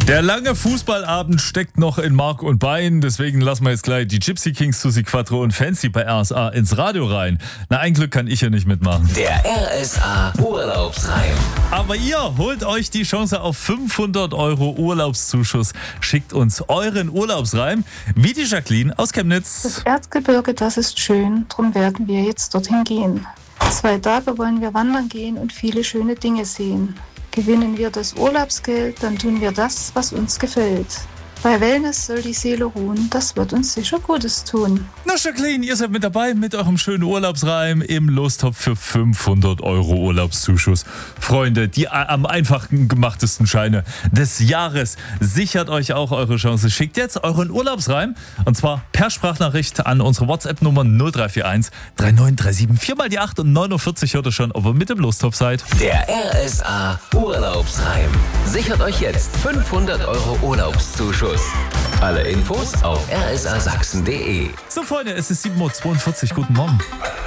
Der lange Fußballabend steckt noch in Mark und Bein, deswegen lassen wir jetzt gleich die Gypsy Kings, Susi Quattro und Fancy bei RSA ins Radio rein. Na, ein Glück kann ich ja nicht mitmachen. Der RSA Urlaubsreim. Aber ihr holt euch die Chance auf 500 € Urlaubszuschuss. Schickt uns euren Urlaubsreim, wie die Jacqueline aus Chemnitz. Das Erzgebirge, das ist schön, drum werden wir jetzt dorthin gehen. 2 Tage wollen wir wandern gehen und viele schöne Dinge sehen. Gewinnen wir das Urlaubsgeld, dann tun wir das, was uns gefällt. Bei Wellness soll die Seele ruhen, das wird uns sicher Gutes tun. Na Jacqueline, ihr seid mit dabei mit eurem schönen Urlaubsreim im Lostopf für 500 € Urlaubszuschuss. Freunde, die am einfachsten gemachtesten Scheine des Jahres. Sichert euch auch eure Chance. Schickt jetzt euren Urlaubsreim und zwar per Sprachnachricht an unsere WhatsApp-Nummer 0341 3937 4 mal die 8 und 49 hört ihr schon, ob ihr mit dem Lostopf seid. Der RSA Urlaubsreim. Sichert euch jetzt 500 € Urlaubszuschuss. Alle Infos auf rsasachsen.de. So Freunde, es ist 7:42 Uhr. Guten Morgen.